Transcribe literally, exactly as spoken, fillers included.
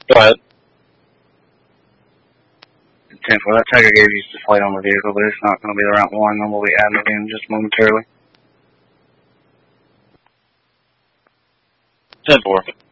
Go ahead. ten four, that Tiger gave you the flight on the vehicle, but it's not going to be the route one, and we'll be adding it in just momentarily. ten four.